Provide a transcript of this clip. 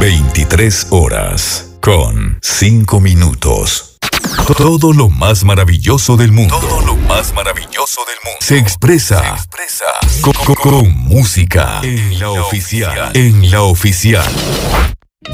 23 horas con 5 minutos. Todo lo más maravilloso del mundo. Todo lo más maravilloso del mundo se expresa con música en la oficial. En la oficial.